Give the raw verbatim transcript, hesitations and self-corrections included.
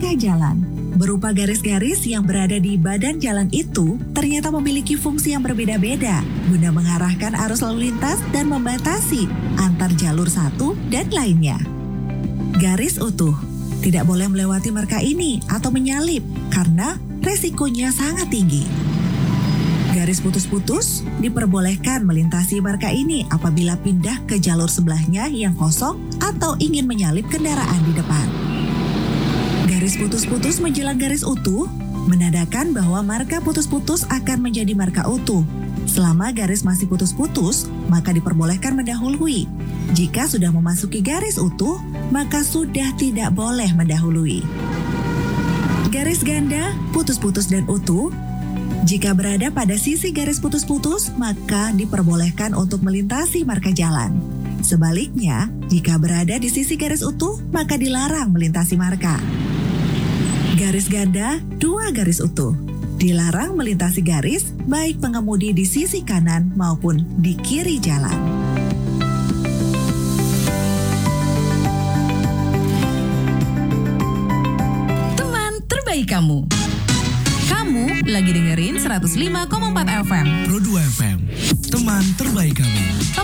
marka jalan. Berupa garis-garis yang berada di badan jalan itu ternyata memiliki fungsi yang berbeda-beda guna mengarahkan arus lalu lintas dan membatasi antar jalur satu dan lainnya. Garis utuh. Tidak boleh melewati marka ini atau menyalip karena resikonya sangat tinggi. Garis putus-putus diperbolehkan melintasi marka ini apabila pindah ke jalur sebelahnya yang kosong atau ingin menyalip kendaraan di depan. Garis putus-putus menjelang garis utuh menandakan bahwa marka putus-putus akan menjadi marka utuh. Selama garis masih putus-putus, maka diperbolehkan mendahului. Jika sudah memasuki garis utuh, maka sudah tidak boleh mendahului. Garis ganda, putus-putus dan utuh. Jika berada pada sisi garis putus-putus, maka diperbolehkan untuk melintasi marka jalan. Sebaliknya, jika berada di sisi garis utuh, maka dilarang melintasi marka. Garis ganda, dua garis utuh. Dilarang melintasi garis, baik pengemudi di sisi kanan maupun di kiri jalan. Teman terbaik kamu. Kamu lagi dengerin seratus lima koma empat F M. Pro dua F M, teman terbaik kamu.